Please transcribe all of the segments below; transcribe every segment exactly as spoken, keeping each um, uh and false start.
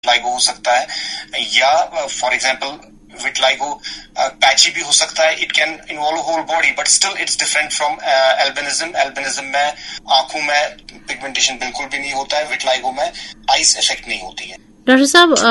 Vitiligo हो सकता है, या फॉर एग्जांपल विटलाइगो पैची भी हो सकता है. It can involve whole body but still it's different from albinism. Albinism में आंखों में पिगमेंटेशन बिल्कुल भी नहीं होता है, विटलाइगो में आइस इफेक्ट नहीं होती है. डॉक्टर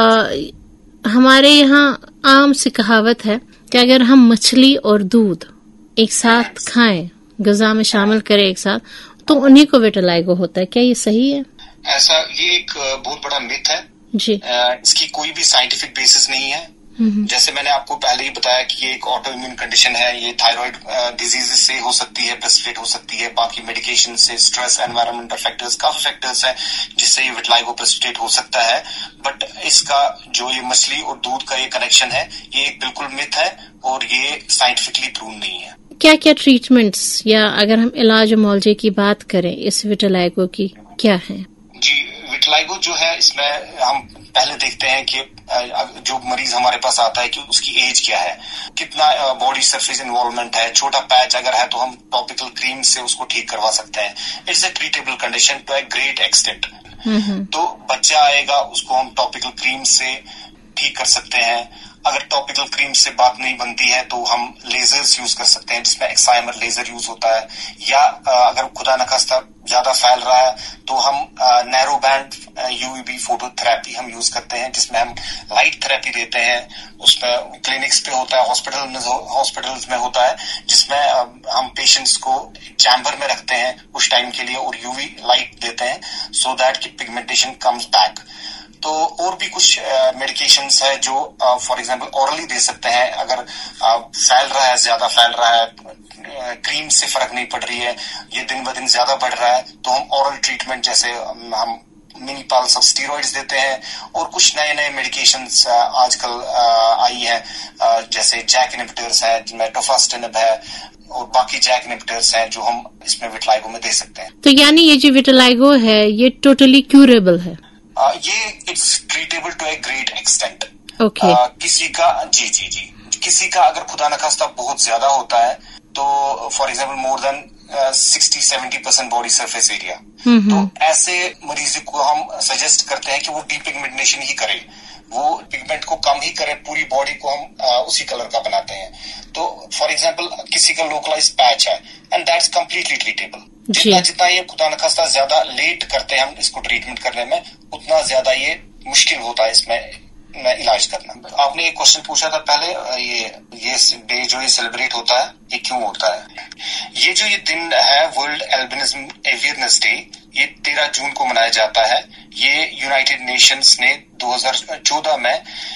साहब, हमारे यहाँ आम सी कहावत है कि अगर हम मछली और दूध एक साथ खाएं, ग़िज़ा में शामिल करें एक साथ, तो उन्हीं को विटलाइगो होता है. क्या ये सही है? ऐसा ये एक बहुत बड़ा मिथ है जी. इसकी कोई भी साइंटिफिक बेसिस नहीं है. जैसे मैंने आपको पहले ही बताया कि ये एक ऑटो इम्यून कंडीशन है, ये थायराइड डिजीज से हो सकती है, प्रेसिपिटेट हो सकती है, बाकी मेडिकेशन से, स्ट्रेस, एनवायरमेंटल फैक्टर्स, काफी फैक्टर्स हैं जिससे ये विटलाइगो प्रेसिपिटेट हो सकता है. बट इसका जो ये मछली और दूध का ये कनेक्शन है, ये एक बिल्कुल मिथ है और ये साइंटिफिकली प्रूव नहीं है. क्या क्या ट्रीटमेंट्स या अगर हम इलाज मुआवजे की बात करें इस विटलाइगो की, क्या है? जी, विटलाइगो जो है इसमें हम पहले देखते हैं कि जो मरीज हमारे पास आता है कि उसकी एज क्या है, कितना बॉडी सरफेस इन्वॉल्वमेंट है. छोटा पैच अगर है तो हम टॉपिकल क्रीम से उसको ठीक करवा सकते हैं. It's a treatable condition to a great extent. तो बच्चा आएगा, उसको हम टॉपिकल क्रीम से ठीक कर सकते हैं. अगर टॉपिकल क्रीम से बात नहीं बनती है तो हम लेजर्स यूज कर सकते हैं, जिसमें एक्साइमर लेजर यूज होता है. या अगर खुदा न खास्ता ज्यादा फैल रहा है तो हम नैरो बैंड यूवीबी फोटोथेरेपी हम यूज करते हैं, जिसमें हम लाइट थेरेपी देते हैं. उसमें क्लिनिक्स पे होता है, हॉस्पिटल में हॉस्पिटल्स में होता है, जिसमें हम पेशेंट्स को चैम्बर में रखते हैं कुछ टाइम के लिए और यूवी लाइट देते हैं सो दैट कि पिगमेंटेशन कम्स बैक. तो और भी कुछ मेडिकेशंस है जो फॉर एग्जांपल ऑरली दे सकते हैं. अगर फैल रहा है, ज्यादा फैल रहा है, क्रीम से फर्क नहीं पड़ रही है, ये दिन ब दिन ज्यादा बढ़ रहा है, तो हम ऑरल ट्रीटमेंट जैसे हम मिनी पाल्स ऑफ स्टीरॉइड्स देते हैं. और कुछ नए नए मेडिकेशंस आजकल आई है, जैसे जैक इनहिबिटर्स है, जिनमें टोफास्टेनिब है और बाकी जैक इनहिबिटर्स हैं जो हम इसमें विटलाइगो में दे सकते हैं. तो यानी ये जो विटलाइगो है ये टोटली क्यूरेबल है? Uh, ये it's treatable to a great extent. Okay. किसी का जी जी जी किसी का अगर खुदा न खास्ता बहुत ज्यादा होता है तो for example more than sixty seventy percent body surface area, तो ऐसे मरीज को हम सजेस्ट करते हैं कि वो डीपिगमेंटेशन ही करे, वो पिगमेंट को कम ही करे, पूरी बॉडी को हम uh, उसी कलर का बनाते हैं. तो फॉर एग्जांपल किसी का लोकलाइज पैच है एंड दैट्स कंप्लीटली ट्रीटेबल. जितना जितना ये खुदा न खास्ता ज्यादा लेट करते हैं हम इसको ट्रीटमेंट करने में, उतना ज्यादा ये मुश्किल होता है इसमें इलाज करना. आपने एक क्वेश्चन पूछा था पहले, ये ये डे जो ये सेलिब्रेट होता है ये क्यों होता है? ये जो ये दिन है वर्ल्ड एल्बिनिज्म अवेयरनेस डे, ये तेरह जून को मनाया जाता है. ये यूनाइटेड नेशंस ने दो हज़ार चौदह में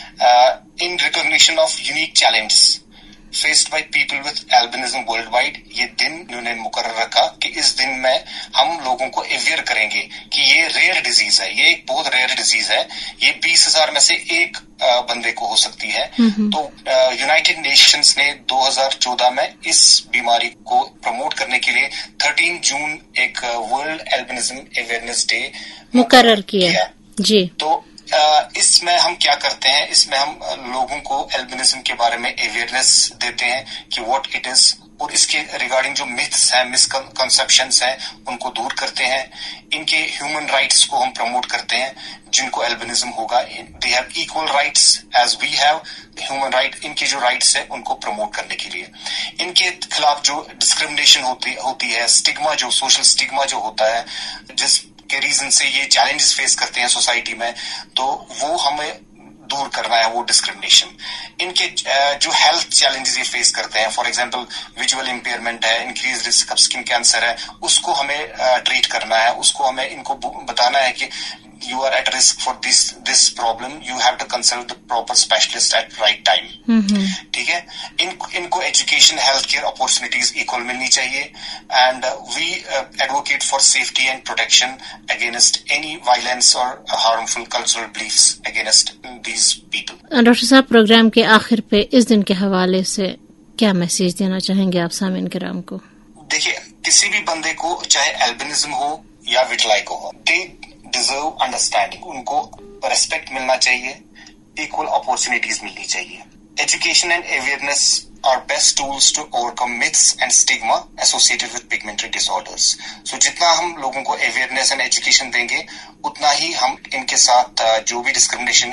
in recognition of unique challenges faced by people with albinism world wide, ये दिन उन्होंने मुकर्रर रखा कि इस दिन में हम लोगों को अवेयर करेंगे कि ये रेयर डिजीज है, ये एक बहुत रेयर डिजीज है, ये बीस हजार में से एक बंदे को हो सकती है. तो यूनाइटेड नेशंस ने दो हज़ार चौदह में इस बीमारी को प्रमोट करने के लिए तेरह जून एक वर्ल्ड एल्बिनिज्म अवेयरनेस डे मुकर्रर किया जी. तो इसमें हम क्या करते हैं, इसमें हम लोगों को एल्बिनिज्म के बारे में अवेयरनेस देते हैं कि व्हाट इट इज, और इसके रिगार्डिंग जो मिथ्स हैं, मिसकंसेप्शंस हैं, उनको दूर करते हैं. इनके ह्यूमन राइट्स को हम प्रमोट करते हैं. जिनको एल्बिनिज्म होगा they have equal rights as we have human right. इनके जो राइट्स है उनको प्रमोट करने के लिए, इनके खिलाफ जो डिस्क्रिमिनेशन होती होती है, स्टिग्मा जो सोशल स्टिग्मा जो होता है, जिस के रीजन से ये चैलेंजेस फेस करते हैं सोसाइटी में, तो वो हमें दूर करना है, वो डिस्क्रिमिनेशन. इनके जो हेल्थ चैलेंजेस ये फेस करते हैं, फॉर एग्जांपल विजुअल इंपेयरमेंट है, increase risk of skin cancer है, उसको हमें ट्रीट करना है. उसको हमें इनको बताना है कि you are at risk for this this problem, you have to consult the proper specialist at right time. ठीक है. इन इनको education, health care opportunities equal मिलनी चाहिए. And we advocate for safety and protection against any violence और harmful cultural beliefs against these people. Doctor साहब, programme के आखिर पे इस दिन के हवाले से क्या मैसेज देना चाहेंगे आप सामीन किराम को? देखिए, किसी भी बंदे को चाहे एल्बिनिज्म हो या विटलाइगो हो, दे डिजर्व अंडरस्टैंडिंग. उनको रेस्पेक्ट मिलना चाहिए, इक्वल अपॉर्चुनिटीज मिलनी चाहिए. Education and awareness are best tools to overcome myths and stigma associated with pigmentary disorders. So جتنا ہم لوگوں کو awareness and education دیں گے اتنا ہی ہم ان کے ساتھ جو بھی discrimination